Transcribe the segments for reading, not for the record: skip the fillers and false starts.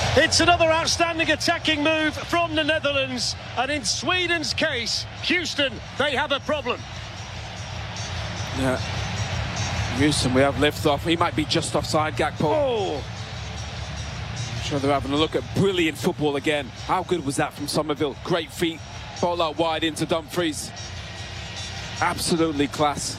It's another outstanding attacking move from the Netherlands, and in Sweden's case, Houston, they have a problem. Yeah, Houston, we have lift off. He might be just offside, Gakpo. Oh, I'm sure they're having a look at brilliant football again. How good was that from Somerville? Great feet, ball out wide into Dumfries. Absolutely class.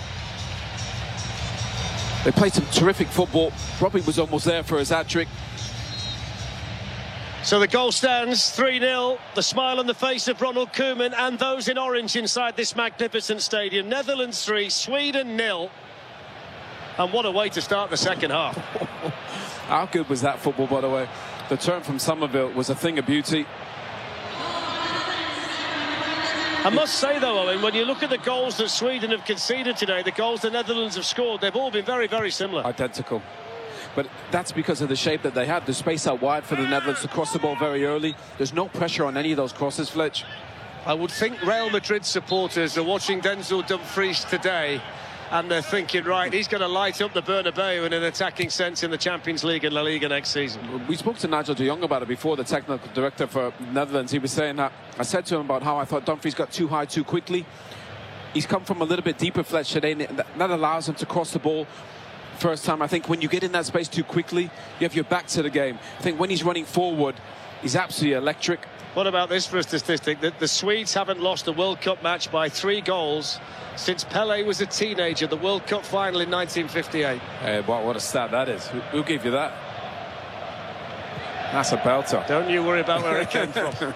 They played some terrific football. Robbie was almost there for his hat-trick. so the goal stands 3-0. The smile on the face of Ronald Koeman and those in orange inside this magnificent stadium. Netherlands 3, Sweden 0. And what a way to start the second half. How good was that football, by the way? The turn from Somerville was a thing of beauty. I must say, though, Owen, when you look at the goals that Sweden have conceded today, the goals the Netherlands have scored, they've all been very, very similar. Identical. But that's because of the shape that they had. The space out wide for the Netherlands to cross the ball very early. There's no pressure on any of those crosses, Fletch. I would think Real Madrid supporters are watching Denzel Dumfries today and they're thinking, right, he's going to light up the Bernabeu in an attacking sense in the Champions League and La Liga next season. We spoke to Nigel de Jong about it before, the technical director for Netherlands. He was saying that, I said to him about how I thought Dumfries got too high too quickly. He's come from a little bit deeper, Fletch, today, and that allows him to cross the ball first time. I think when you get in that space too quickly, you have your back to the game. I think when he's running forward, he's absolutely electric. What about this for a statistic? That the Swedes haven't lost a World Cup match by 3 goals since Pelé was a teenager, the World Cup final in 1958. Hey, what a stat that is. Who gave you that? That's a belter. Don't you worry about where it came from.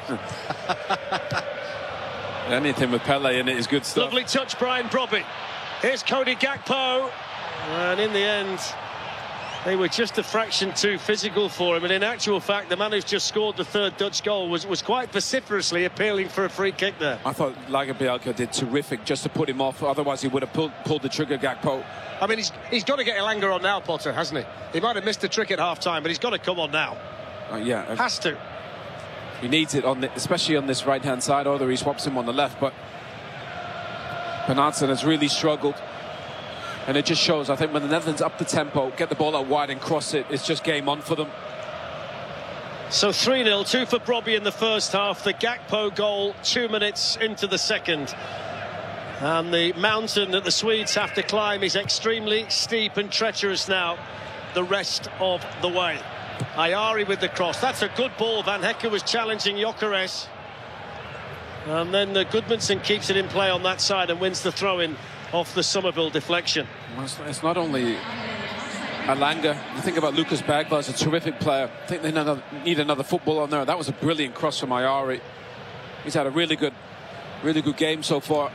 Anything with Pelé in it is good stuff. Lovely touch, Brian Brobby. Here's Cody Gakpo. And in the end, they were just a fraction too physical for him. And in actual fact, the man who's just scored the 3rd Dutch goal was quite vociferously appealing for a free kick there. I thought Lagerbielke did terrific just to put him off. Otherwise, he would have pulled the trigger, Gakpo. I mean, he's got to get Elanga on now, Potter, hasn't he? He might have missed the trick at half-time, but he's got to come on now. Yeah. Has to. He needs it, especially on this right-hand side, although he swaps him on the left. But Bernardsson has really struggled. And it just shows, I think, when the Netherlands up the tempo, get the ball out wide and cross it, it's just game on for them. So 3-0, 2 for Brobby in the first half. The Gakpo goal 2 minutes into the second. And the mountain that the Swedes have to climb is extremely steep and treacherous now the rest of the way. Ayari with the cross. That's a good ball. Van Hecke was challenging Gyökeres. And then Goodmanson keeps it in play on that side and wins the throw-in off the Somerville deflection. It's not only Elanga. You think about Lucas Bagba as a terrific player. I think they need another football on there. That was a brilliant cross from Ayari. He's had a really good game so far.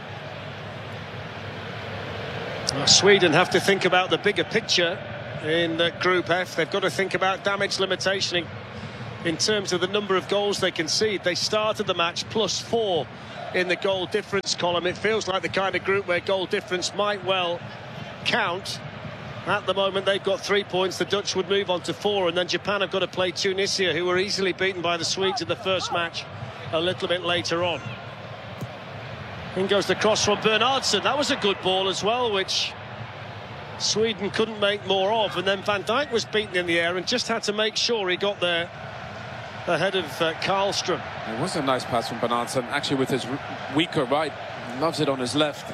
Sweden have to think about the bigger picture in Group F. They've got to think about damage limitation in terms of the number of goals they concede. They started the match +4 in the goal difference column. It feels like the kind of group where goal difference might well count. At the moment, they've got 3 points. The Dutch would move on to 4, and then Japan have got to play Tunisia, who were easily beaten by the Swedes in the first match a little bit later on. In goes the cross from Bernardsson. That was a good ball as well, which Sweden couldn't make more of. And then Van Dijk was beaten in the air and just had to make sure he got there ahead of Karlström. It was a nice pass from Bernardsson, actually with his weaker right. He loves it on his left.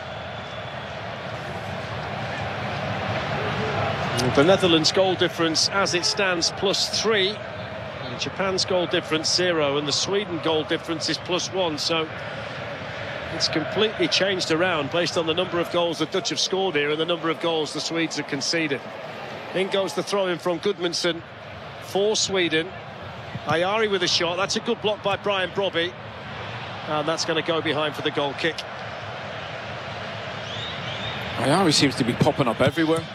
The Netherlands goal difference as it stands +3. And Japan's goal difference 0, and the Sweden goal difference is +1. So it's completely changed around based on the number of goals the Dutch have scored here and the number of goals the Swedes have conceded. In goes the throw-in from Goodmanson for Sweden. Ayari with a shot. That's a good block by Brian Brobby. And that's going to go behind for the goal kick. Ayari seems to be popping up everywhere.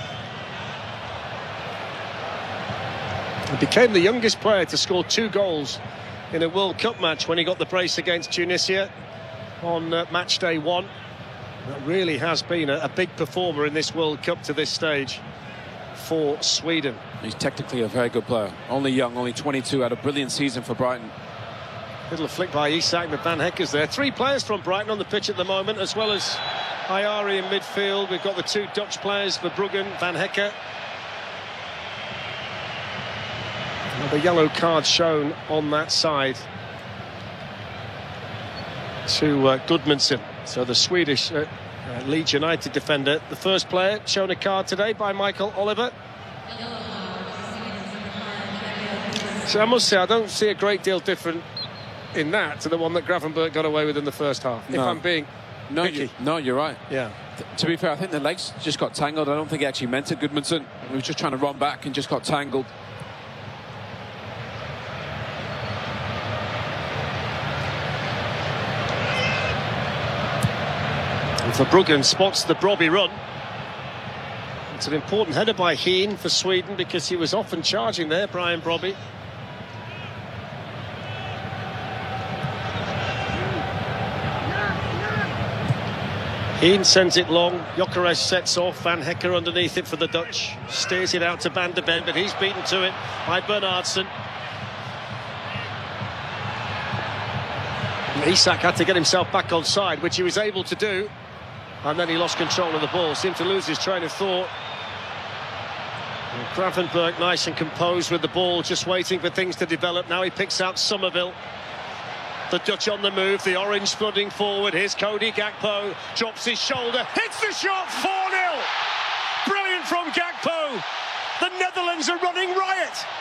He became the youngest player to score 2 goals in a World Cup match when he got the brace against Tunisia on match day 1. That really has been a big performer in this World Cup to this stage for Sweden. He's technically a very good player. Only young, only 22, had a brilliant season for Brighton. Little flick by Isak, but Van Hecke's there. 3 players from Brighton on the pitch at the moment, as well as Ayari in midfield. We've got the 2 Dutch players, Verbruggen, Van Hecke. The yellow card shown on that side to Gudmundsson. So the Swedish Leeds United defender, the first player shown a card today by Michael Oliver. So I must say, I don't see a great deal different in that to the one that Gravenberch got away with in the first half. No. If I'm being picky. You're right. Yeah. To be fair, I think the legs just got tangled. I don't think he actually meant it, Gudmundsson. He was just trying to run back and just got tangled. And Verbruggen spots the Brobbey run. It's an important header by Heen for Sweden because he was often charging there, Brian Brobbey. Heen sends it long. Gyökeres sets off. Van Hecker underneath it for the Dutch. Steers it out to Van de Ven, but he's beaten to it by Bernardsson. Isak had to get himself back on side, which he was able to do. And then he lost control of the ball. Seemed to lose his train of thought. And Gravenberch nice and composed with the ball, just waiting for things to develop. Now he picks out Somerville. The Dutch on the move, the orange flooding forward. Here's Cody Gakpo, drops his shoulder, hits the shot, 4-0. Brilliant from Gakpo. The Netherlands are running riot.